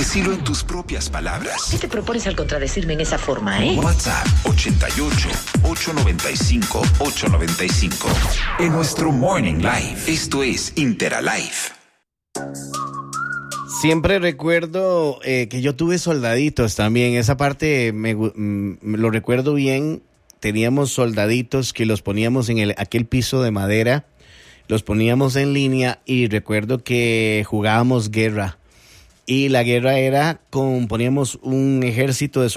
Decilo en tus propias palabras. ¿Qué te propones al contradecirme en esa forma, WhatsApp 88-895-895. En nuestro Morning Live. Esto es Interalive. Siempre recuerdo que yo tuve soldaditos también. Esa parte lo recuerdo bien. Teníamos soldaditos que los poníamos en aquel piso de madera. Los poníamos en línea y recuerdo que jugábamos guerra. Y la guerra era poníamos un ejército de